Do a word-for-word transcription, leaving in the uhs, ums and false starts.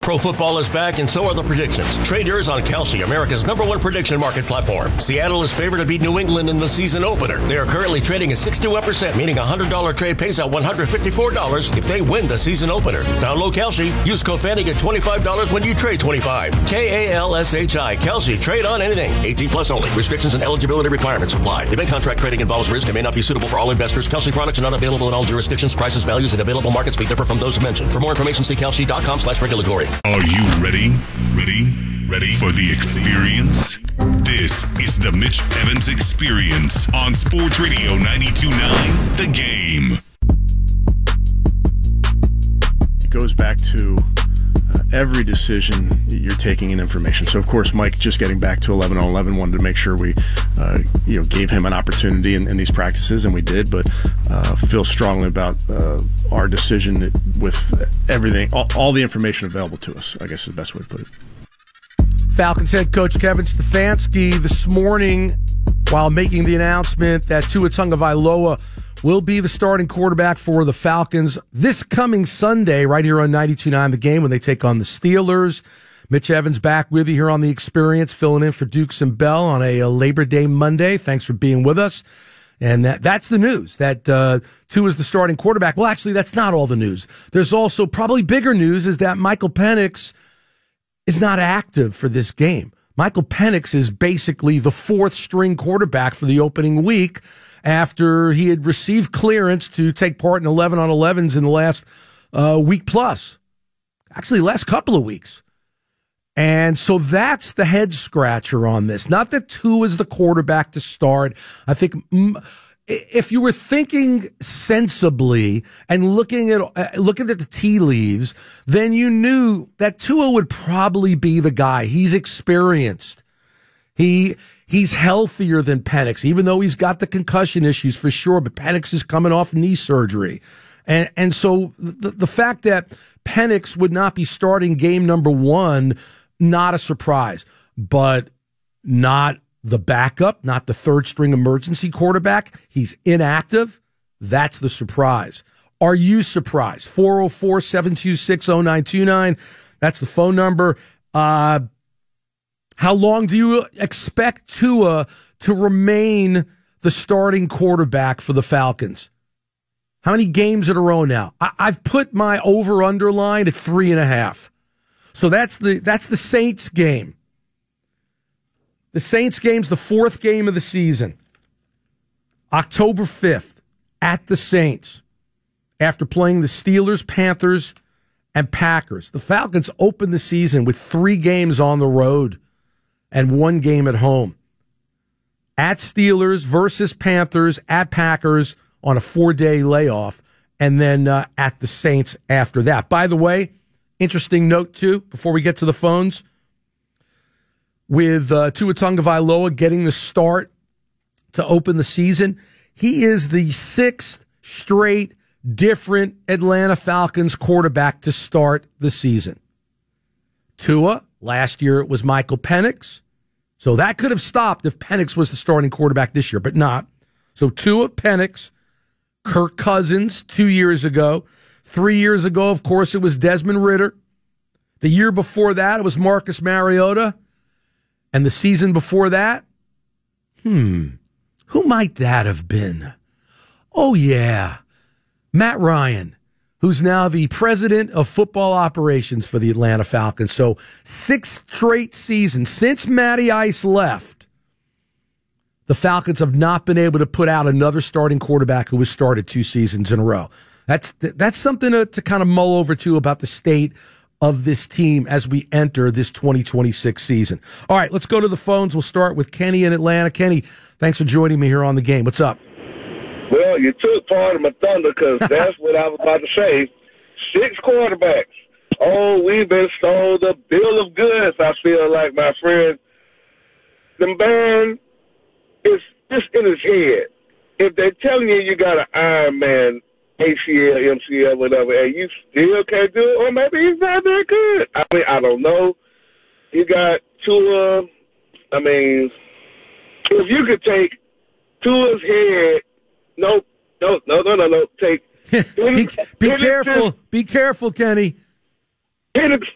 Pro football is back, and so are the predictions. Trade yours on Kalshi, America's number one prediction market platform. Seattle is favored to beat New England in the season opener. They are currently trading at sixty-one percent, meaning a one hundred dollars trade pays out one hundred fifty-four dollars if they win the season opener. Download Kalshi. Use code Fanny, get twenty-five dollars when you trade twenty-five. K A L S H I. Kalshi. Trade on anything. eighteen plus only. Restrictions and eligibility requirements apply. Event contract trading involves risk and may not be suitable for all investors. Kalshi products are not available in all jurisdictions. Prices, values, and available markets may differ from those mentioned. For more information, see kalshi.com slash regulatory. Are you ready? Ready? Ready for the experience? This is the Mitch Evans Experience on Sports Radio ninety-two point nine The Game. It goes back to uh, every decision you're taking in information. So, of course, Mike, just getting back to eleven on eleven, wanted to make sure we uh, you know, gave him an opportunity in, in these practices, and we did, but uh, feel strongly about uh, our decision with everything, all, all the information available to us, I guess is the best way to put it. Falcons head coach Kevin Stefanski this morning, while making the announcement that Tua Tagovailoa will be the starting quarterback for the Falcons this coming Sunday right here on ninety-two point nine The Game when they take on the Steelers. Mitch Evans back with you here on The Experience, filling in for Dukes and Bell on a, a Labor Day Monday. Thanks for being with us. And that, that's the news, that uh, Tua is the starting quarterback. Well, actually, that's not all the news. There's also probably bigger news is that Michael Penix is not active for this game. Michael Penix is basically the fourth string quarterback for the opening week after he had received clearance to take part in eleven on elevens in the last uh, week plus. Actually, last couple of weeks. And so that's the head scratcher on this. Not that Tua is the quarterback to start. I think if you were thinking sensibly and looking at looking at the tea leaves, then you knew that Tua would probably be the guy. He's experienced. He he's healthier than Penix, even though he's got the concussion issues for sure. But Penix is coming off knee surgery, and and so the the fact that Penix would not be starting game number one, not a surprise, but not the backup, not the third string emergency quarterback. He's inactive. That's the surprise. Are you surprised? four oh four, seven two six, oh nine two nine. That's the phone number. Uh, how long do you expect Tua to remain the starting quarterback for the Falcons? How many games in a row now? I- I've put my over-under line at three and a half. So that's the that's the Saints game. The Saints game's the fourth game of the season. October fifth at the Saints after playing the Steelers, Panthers, and Packers. The Falcons opened the season with three games on the road and one game at home. At Steelers versus Panthers, at Packers on a four-day layoff, and then uh, at the Saints after that. By the way, interesting note, too, before we get to the phones, with uh, Tua Tagovailoa getting the start to open the season, he is the sixth straight different Atlanta Falcons quarterback to start the season. Tua, last year it was Michael Penix, so that could have stopped if Penix was the starting quarterback this year, but not. So Tua, Penix, Kirk Cousins two years ago. Three years ago, of course, it was Desmond Ridder. The year before that, it was Marcus Mariota. And the season before that, hmm, who might that have been? Oh, yeah, Matt Ryan, who's now the president of football operations for the Atlanta Falcons. So six straight seasons since Matty Ice left, the Falcons have not been able to put out another starting quarterback who has started two seasons in a row. That's that's something to, to kind of mull over, too, about the state of this team as we enter this twenty twenty-six season. All right, let's go to the phones. We'll start with Kenny in Atlanta. Kenny, thanks for joining me here on The Game. What's up? Well, you took part of my thunder because that's what I was about to say. Six quarterbacks. Oh, we've been sold a bill of goods, I feel like, my friend. The man is just in his head. If they're telling you you got an Iron Man, A C L, M C L, whatever, and you still can't do it, or maybe he's not that good. I mean, I don't know. You got Tua. I mean, if you could take Tua's head, no, no, no, no, no, no, take. be be careful. Be careful, Kenny. Penix